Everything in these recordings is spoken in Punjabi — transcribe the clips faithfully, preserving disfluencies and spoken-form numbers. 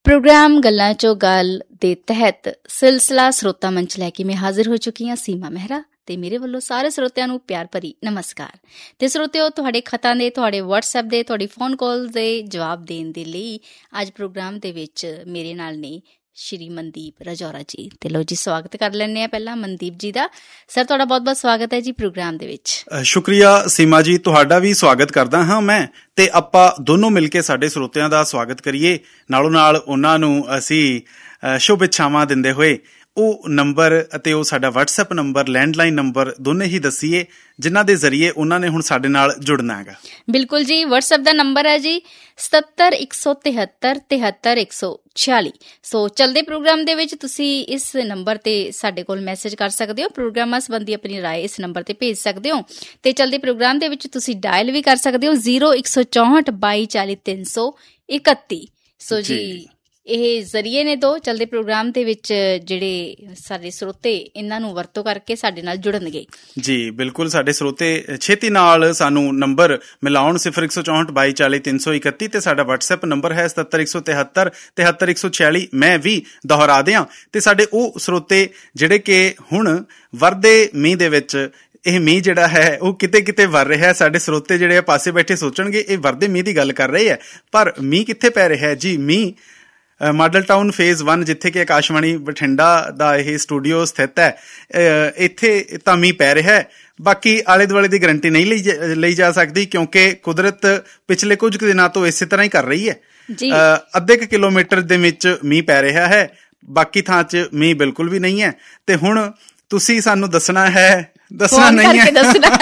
प्रोग्राम गल्लां चो गल दे तहत सिलसिला ਸਰੋਤਾ ਮੰਚ ਲੈ ਕੇ ਮੈਂ ਹਾਜ਼ਰ ਹੋ ਚੁੱਕੀ ਹਾਂ ਸੀਮਾ ਮਹਿਰਾ ਤੇ ਮੇਰੇ ਵੱਲੋਂ ਸਾਰੇ ਸਰੋਤਿਆਂ ਨੂੰ ਪਿਆਰ ਭਰੀ ਨਮਸਕਾਰ। ਤੇ ਸਰੋਤਿਓ, ਤੁਹਾਡੇ ਖਤਾਂ ਦੇ, ਤੁਹਾਡੇ ਵਟਸਐਪ ਦੇ, ਤੁਹਾਡੀ ਫੋਨ ਕਾਲ ਦੇ ਜਵਾਬ ਦੇਣ ਦੇ ਲਈ ਅੱਜ ਪ੍ਰੋਗਰਾਮ ਦੇ ਵਿੱਚ ਮੇਰੇ ਨਾਲ ਨੇ ਸ਼੍ਰੀ ਮਨਦੀਪ ਰਾਜੌਰਾ ਜੀ। ਤੇ ਲਓ ਜੀ, ਸਵਾਗਤ ਕਰ ਲੈਂਦੇ ਹਾਂ ਪਹਿਲਾਂ ਮਨਦੀਪ ਜੀ ਦਾ। ਸਰ, ਤੁਹਾਡਾ ਬਹੁਤ ਬਹੁਤ ਸਵਾਗਤ ਹੈ ਜੀ ਪ੍ਰੋਗਰਾਮ ਦੇ ਵਿੱਚ। ਸ਼ੁਕਰੀਆ ਸੀਮਾ ਜੀ, ਤੁਹਾਡਾ ਵੀ ਸਵਾਗਤ ਕਰਦਾ ਹਾਂ ਮੈਂ। ਤੇ ਆਪਾਂ ਦੋਨੋਂ ਮਿਲ ਕੇ ਸਾਡੇ ਸਰੋਤਿਆਂ ਦਾ ਸਵਾਗਤ ਕਰੀਏ, ਨਾਲੋਂ ਨਾਲ ਉਹਨਾਂ ਨੂੰ ਅਸੀਂ ਸ਼ੁਭ ਇੱਛਾਵਾਂ ਦਿੰਦੇ ਹੋਏ ਉਹ ਨੰਬਰ ਅਤੇ ਉਹ ਸਾਡਾ ਵਟਸਐਪ ਨੰਬਰ, ਲੈਂਡਲਾਈਨ ਨੰਬਰ ਦੋਨੇ ਹੀ ਦੱਸੀਏ ਜਿਨ੍ਹਾਂ ਦੇ ਜ਼ਰੀਏ ਉਹਨਾਂ ਨੇ ਹੁਣ ਸਾਡੇ ਨਾਲ ਜੁੜਨਾ ਹੈਗਾ। ਬਿਲਕੁਲ ਜੀ, ਵਟਸਐਪ ਦਾ ਨੰਬਰ ਹੈ ਜੀ ਸਤੱਤਰ ਇੱਕ ਸੌ ਤਿਹੱਤਰ ਤਿਹੱਤਰ ਇੱਕ ਸੌ ਛਿਆਲੀ। ਸੋ ਚੱਲਦੇ ਪ੍ਰੋਗਰਾਮ ਦੇ ਵਿੱਚ ਤੁਸੀਂ ਇਸ ਨੰਬਰ ਤੇ ਸਾਡੇ ਕੋਲ ਮੈਸੇਜ ਕਰ ਸਕਦੇ ਹੋ, ਪ੍ਰੋਗਰਾਮਾਂ ਸੰਬੰਧੀ ਆਪਣੀ ਰਾਏ ਇਸ ਨੰਬਰ ਤੇ ਭੇਜ ਸਕਦੇ ਹੋ। ਤੇ ਚੱਲਦੇ ਪ੍ਰੋਗਰਾਮ ਦੇ ਵਿੱਚ ਤੁਸੀਂ ਡਾਇਲ ਵੀ ਕਰ ਸਕਦੇ ਹੋ ਜ਼ੀਰੋ ਇੱਕ ਸੌ ਚੌਂਹਠ ਬਾਈ ਚਾਲੀ ਤਿੰਨ ਸੌ ਇਕੱਤੀ। ਸੋ ਜੀ, ਇਹ ਜ਼ਰੀਏ ਨੇ ਦੋ ਚੱਲਦੇ ਪ੍ਰੋਗਰਾਮ ਦੇ ਵਿੱਚ ਜਿਹੜੇ ਸਾਡੇ ਸਰੋਤੇ ਇਹਨਾਂ ਨੂੰ ਵਰਤੋਂ ਕਰਕੇ ਸਾਡੇ ਨਾਲ ਜੁੜਨਗੇ। ਜੀ ਬਿਲਕੁਲ, ਸਾਡੇ ਸਰੋਤੇ ਛੇਤੀ ਨਾਲ ਸਾਨੂੰ ਨੰਬਰ ਮਿਲਾਉਣ ਸਿਫਰ ਇੱਕ ਸੌ ਚੌਂਹਠ ਬਾਈ ਚਾਲੀ ਤਿੰਨ ਸੌ ਇਕੱਤੀ ਤੇ ਸਾਡਾ ਵਟਸਐਪ ਨੰਬਰ ਹੈ ਸਤੱਤਰ ਇੱਕ ਸੌ ਤਿਹੱਤਰ ਤਿਹੱਤਰ ਇੱਕ ਸੌ ਛਿਆਲੀ। ਮੈਂ ਵੀ ਦੁਹਰਾ ਦਿਆਂ ਤੇ ਸਾਡੇ ਉਹ ਸਰੋਤੇ ਜਿਹੜੇ ਕਿ ਹੁਣ ਵਰਦੇ ਮੀਂਹ ਦੇ ਵਿੱਚ, ਇਹ ਮੀਂਹ ਜਿਹੜਾ ਹੈ ਉਹ ਕਿਤੇ ਕਿਤੇ ਵਰ ਰਿਹਾ। ਸਾਡੇ ਸਰੋਤੇ ਜਿਹੜੇ ਆ ਪਾਸੇ ਬੈਠੇ ਸੋਚਣਗੇ ਇਹ ਵਰਦੇ ਮੀਂਹ ਦੀ ਗੱਲ ਕਰ ਰਹੇ ਹੈ, ਪਰ ਮੀਂਹ ਕਿੱਥੇ ਪੈ ਰਿਹਾ ਹੈ ਜੀ? ਮੀਂਹ ਮਾਡਲ ਟਾਊਨ ਫੇਜ਼ ਵਨ, ਜਿੱਥੇ ਕਿ ਆਕਾਸ਼ਵਾਣੀ ਬਠਿੰਡਾ ਦਾ ਇਹ ਸਟੂਡੀਓ ਸਥਿਤ ਹੈ, ਇੱਥੇ ਤਾਂ ਮੀਂਹ ਪੈ ਰਿਹਾ ਹੈ। ਬਾਕੀ ਆਲੇ ਦੁਆਲੇ ਦੀ ਗਰੰਟੀ ਨਹੀਂ ਲਈ ਲਈ ਜਾ ਸਕਦੀ, ਕਿਉਂਕਿ ਕੁਦਰਤ ਪਿਛਲੇ ਕੁਝ ਕੁ ਦਿਨਾਂ ਤੋਂ ਇਸੇ ਤਰ੍ਹਾਂ ਹੀ ਕਰ ਰਹੀ ਹੈ। ਅੱਧੇ ਕੁ ਕਿਲੋਮੀਟਰ ਦੇ ਵਿੱਚ ਮੀਂਹ ਪੈ ਰਿਹਾ ਹੈ, ਬਾਕੀ ਥਾਂ 'ਚ ਮੀਂਹ ਬਿਲਕੁਲ ਵੀ ਨਹੀਂ ਹੈ। ਤੇ ਹੁਣ ਤੁਸੀਂ ਸਾਨੂੰ ਦੱਸਣਾ ਹੈ, ਦੱਸਣਾ ਨਹੀਂ ਹੈ,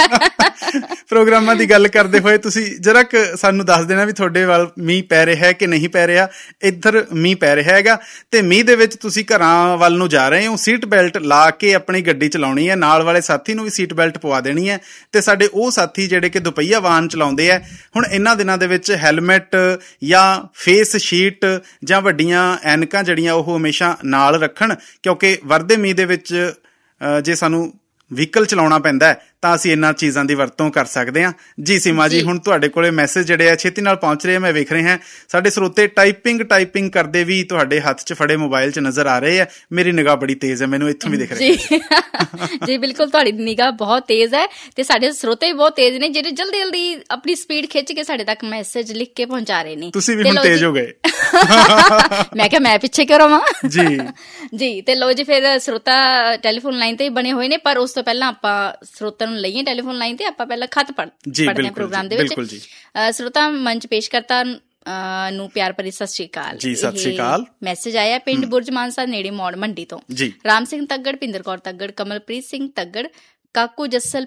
ਪ੍ਰੋਗਰਾਮਾਂ ਦੀ ਗੱਲ ਕਰਦੇ ਹੋਏ ਤੁਸੀਂ ਜਰਾ ਕੁ ਸਾਨੂੰ ਦੱਸ ਦੇਣਾ ਵੀ ਤੁਹਾਡੇ ਵੱਲ ਮੀਂਹ ਪੈ ਰਿਹਾ ਕਿ ਨਹੀਂ ਪੈ ਰਿਹਾ। ਇੱਧਰ ਮੀਂਹ ਪੈ ਰਿਹਾ ਹੈਗਾ ਤੇ ਮੀਂਹ ਦੇ ਵਿੱਚ ਤੁਸੀਂ ਘਰਾਂ ਵੱਲ ਨੂੰ ਜਾ ਰਹੇ ਹੋ, ਸੀਟ ਬੈਲਟ ਲਾ ਕੇ ਆਪਣੀ ਗੱਡੀ ਚਲਾਉਣੀ ਹੈ, ਨਾਲ ਵਾਲੇ ਸਾਥੀ ਨੂੰ ਵੀ ਸੀਟ ਬੈਲਟ ਪਵਾ ਦੇਣੀ ਹੈ। ਤੇ ਸਾਡੇ ਉਹ ਸਾਥੀ ਜਿਹੜੇ ਕਿ ਦੁਪਹੀਆ ਵਾਹਨ ਚਲਾਉਂਦੇ ਹੈ, ਹੁਣ ਇਹਨਾਂ ਦਿਨਾਂ ਦੇ ਵਿੱਚ ਹੈਲਮਟ ਜਾਂ ਫੇਸ ਸ਼ੀਟ ਜਾਂ ਵੱਡੀਆਂ ਐਨਕਾਂ ਜਿਹੜੀਆਂ ਉਹ ਹਮੇਸ਼ਾ ਨਾਲ ਰੱਖਣ, ਕਿਉਂਕਿ ਵਰਦੇ ਮੀਂਹ ਦੇ ਵਿੱਚ ਜੇ ਸਾਨੂੰ ਵਹੀਕਲ ਚਲਾਉਣਾ ਪੈਂਦਾ ਤਾਂ ਅਸੀਂ ਇਹਨਾਂ ਚੀਜ਼ਾਂ ਦੀ ਵਰਤੋਂ ਕਰ ਸਕਦੇ ਹਾਂ। ਜੀ ਸੀਮਾ ਜੀ, ਹੁਣ ਤੁਹਾਡੇ ਕੋਲੇ ਮੈਸੇਜ ਜਿਹੜੇ ਆ ਛੇਤੀ ਨਾਲ ਪਹੁੰਚ ਰਹੇ ਆ, ਮੈਂ ਵੇਖ ਰਿਹਾ। ਸਾਡੇ ਸਰੋਤੇ ਟਾਈਪਿੰਗ ਟਾਈਪਿੰਗ ਕਰਦੇ ਵੀ ਤੁਹਾਡੇ ਹੱਥ 'ਚ ਫੜੇ ਮੋਬਾਈਲ 'ਚ ਨਜ਼ਰ ਆ ਰਹੇ ਆ। ਮੇਰੀ ਨਿਗਾਹ ਬੜੀ ਤੇਜ਼ ਹੈ, ਮੈਨੂੰ ਇੱਥੋਂ ਵੀ ਦਿਖ ਰਿਹਾ। ਜੀ ਬਿਲਕੁਲ, ਤੁਹਾਡੀ ਨਿਗਾਹ ਬਹੁਤ ਤੇਜ਼ ਹੈ ਤੇ ਸਾਡੇ ਸਰੋਤੇ ਵੀ ਬਹੁਤ ਤੇਜ਼ ਨੇ, ਜਿਹੜੇ ਜਲਦੀ ਜਲਦੀ ਆਪਣੀ ਸਪੀਡ ਖਿੱਚ ਕੇ ਸਾਡੇ ਤੱਕ ਮੈਸੇਜ ਲਿਖ ਕੇ ਪਹੁੰਚਾ ਰਹੇ ਨੇ। ਤੁਸੀਂ ਵੀ ਹੁਣ ਤੇਜ਼ ਹੋ ਗਏ। ਮੈਂ ਕਿਹਾ ਮੈਂ ਪਿੱਛੇ ਕਿਉਂ ਰਵਾਂ। ਜੀ ਜੀ ਤੇ ਲਓ ਜੀ, ਫਿਰ ਸਰੋਤਾ ਟੈਲੀਫੋਨ ਲਾਈਨ ਤੇ ਬਣੇ ਹੋਏ ਨੇ, ਪਰ ਉਸ ਤੋਂ ਪਹਿਲਾਂ ਆਪਾਂ ਸਰੋਤਾ ਨੂੰ ਲਈਏ ਟੈਲੀਫੋਨ ਲਾਈਨ ਤੇ। ਆਪਾਂ ਪਹਿਲਾਂ ਖੱਤ ਪੜ੍ਹ ਪੜ੍ਹਦੇ ਹਾਂ ਪ੍ਰੋਗਰਾਮ ਦੇ ਵਿੱਚ। ਸਰੋਤਾ ਮੰਚ ਪੇਸ਼ਕਰਤਾ ਨੂੰ ਪਿਆਰ ਭਰੀ ਸਤਿ ਸ਼੍ਰੀ ਅਕਾਲ। ਜੀ ਸਤਿ ਸ਼੍ਰੀ ਅਕਾਲ। ਮੈਸੇਜ ਆਇਆ ਪਿੰਡ ਬੁਰਜ ਮਾਨਸਾ ਨੇੜੇ ਮੌੜ ਮੰਡੀ ਤੋਂ। ਰਾਮ ਸਿੰਘ ਤੱਗੜ, ਭਿੰਦਰ ਕੌਰ ਤੱਗੜ, ਕਮਲਪ੍ਰੀਤ ਸਿੰਘ ਤੱਗੜ, ਕਾਕੂ ਜੱਸਲ